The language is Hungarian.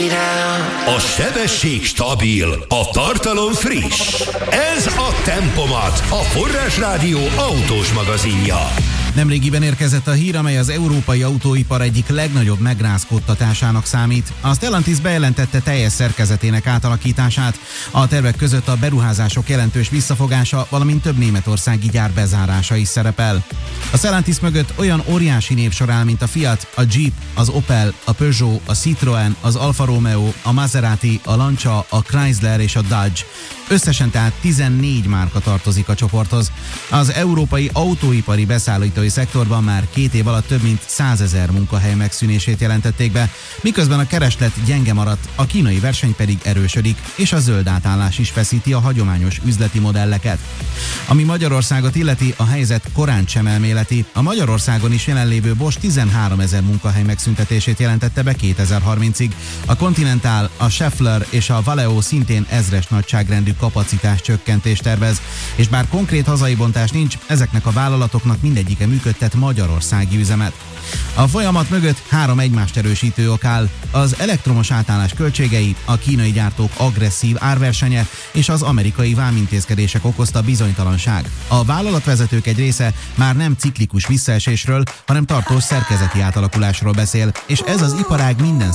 A sebesség stabil, a tartalom friss. Ez a Tempomat, a Forrás Rádió autós magazinja. Nemrégiben érkezett a hír, amely az európai autóipar egyik legnagyobb megrázkódtatásának számít. A Stellantis bejelentette teljes szerkezetének átalakítását. A tervek között a beruházások jelentős visszafogása, valamint több németországi gyár bezárása is szerepel. A Stellantis mögött olyan óriási névsor áll, mint a Fiat, a Jeep, az Opel, a Peugeot, a Citroën, az Alfa Romeo, a Maserati, a Lancia, a Chrysler és a Dodge. Összesen tehát 14 márka tartozik a csoporthoz. Az európai autóipari beszállítói szektorban már 2 év alatt több mint 100 000 munkahely megszűnését jelentették be, miközben a kereslet gyenge maradt, a kínai verseny pedig erősödik, és a zöld átállás is feszíti a hagyományos üzleti modelleket. Ami Magyarországot illeti, a helyzet korán sem elméleti. A Magyarországon is jelenlévő Bosch 13 000 munkahely megszüntetését jelentette be 2030-ig. A Continental, a Schaeffler és a Valeo szintén ezres nagyságrendű kapacitás csökkentést tervez, és bár konkrét hazai bontás nincs, ezeknek a vállalatoknak mindegyike működtet magyarországi üzemet. A folyamat mögött 3 egymást erősítő ok áll: az elektromos átállás költségei, a kínai gyártók agresszív árversenye és az amerikai vámintézkedések okozta bizonytalanság. A vállalatvezetők egy része már nem ciklikus visszaesésről, hanem tartós szerkezeti átalakulásról beszél, és ez az iparág minden